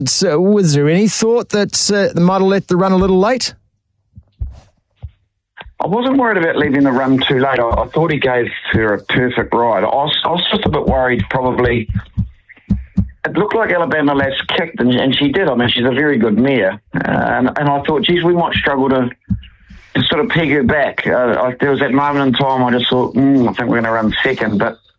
So was there any thought that they might have let the run a little late? I wasn't worried about leaving the run too late. I thought he gave her a perfect ride. I was just a bit worried, probably. It looked like Alabama Lass kicked, and she did. I mean, she's a very good mare. And I thought, geez, we might struggle to sort of peg her back. There was that moment in time I just thought, I think we're going to run second. But